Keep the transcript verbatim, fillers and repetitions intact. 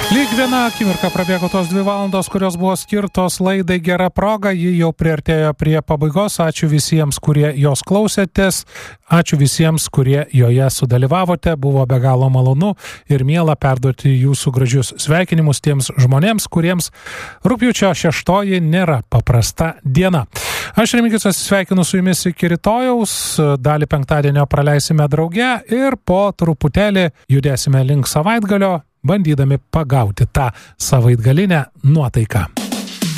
Lyg viena akimirka prabėgo tos dvi valandos, kurios buvo skirtos laidai Gera proga, ji jau priartėjo prie pabaigos. Ačiū visiems, kurie jos klausėtės, ačiū visiems, kurie joje sudalyvavote, buvo be galo malonu ir miela perduoti jūsų gražius sveikinimus tiems žmonėms, kuriems rugpjūčio šeštoji nėra paprasta diena. Aš Remigijus atsisveikinu su jumis iki rytojaus, dalį penktadienio praleisime drauge ir po truputėlį judėsime link savaitgalio, bandydami pagauti tą savaitgalinę nuotaiką.